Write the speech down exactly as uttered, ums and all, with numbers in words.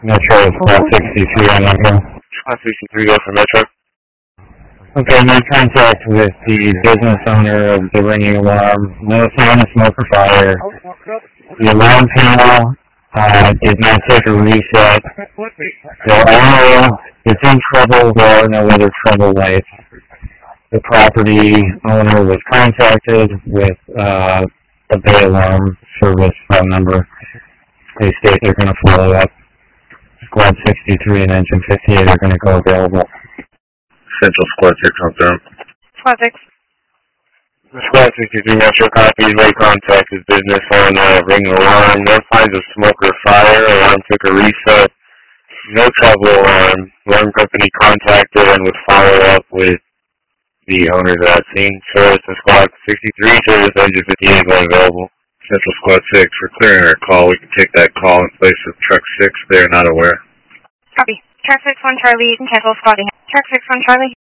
Metro Squad sixty-three on number. Squad sixty-three, go for Metro. Okay, made contact with the business owner of the ringing alarm. No sign of smoke or fire. The alarm panel uh, did not take a reset. There are no, it's in trouble, there are no other trouble lights. The property owner was contacted with uh, the Bay Alarm Service phone number. They state they're going to follow up. Squad sixty-three and Engine fifty-eight are going to go available. Central Squad six on third. Squad six. Squad sixty-three, Metro copy. Made contact with business on uh, ring alarm. No signs of smoke or fire. Alarm took a reset. No trouble alarm. Alarm company contacted and would follow up with the owner of that scene. Service to Squad sixty-three. Service Engine fifty-eight going available. Central Squad six, we're clearing our call. We can take that call in place of Truck six. They are not aware. Copy. Truck six, one Charlie. You can cancel Squad. Truck six, one Charlie.